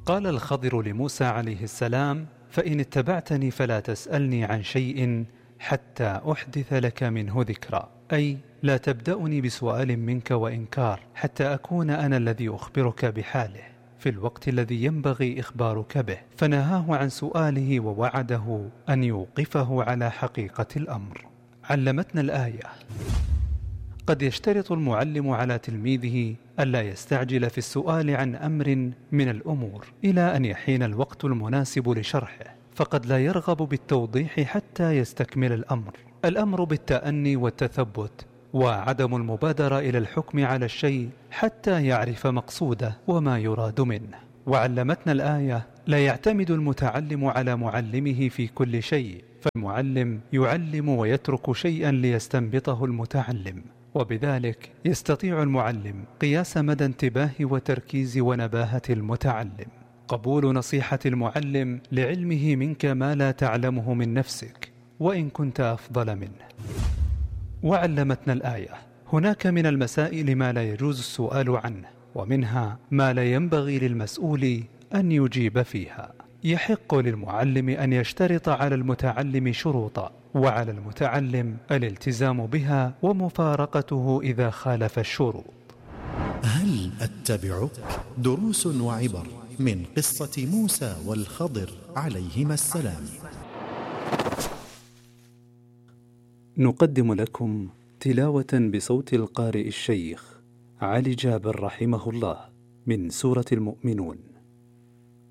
قال الخضر لموسى عليه السلام: فإن اتبعتني فلا تسألني عن شيء حتى أحدث لك منه ذكرى، أي لا تبدأني بسؤال منك وإنكار حتى أكون أنا الذي أخبرك بحاله في الوقت الذي ينبغي إخبارك به. فنهاه عن سؤاله ووعده أن يوقفه على حقيقة الأمر. علمتنا الآية: قد يشترط المعلم على تلميذه ألا يستعجل في السؤال عن أمر من الأمور إلى أن يحين الوقت المناسب لشرحه، فقد لا يرغب بالتوضيح حتى يستكمل الأمر بالتأني والتثبت، وعدم المبادرة إلى الحكم على الشيء حتى يعرف مقصوده وما يراد منه. وعلمتنا الآية: لا يعتمد المتعلم على معلمه في كل شيء، فالمعلم يعلم ويترك شيئا ليستنبطه المتعلم، وبذلك يستطيع المعلم قياس مدى انتباه وتركيز ونباهة المتعلم. قبول نصيحة المعلم لعلمه منك ما لا تعلمه من نفسك وإن كنت أفضل منه. وعلمتنا الآية: هناك من المسائل ما لا يجوز السؤال عنه، ومنها ما لا ينبغي للمسؤول أن يجيب فيها. يحق للمعلم أن يشترط على المتعلم شروطا، وعلى المتعلم الالتزام بها ومفارقته إذا خالف الشروط. هل أتبعك؟ دروس وعبر من قصة موسى والخضر عليهما السلام. نقدم لكم تلاوة بصوت القارئ الشيخ علي جابر رحمه الله من سورة المؤمنون.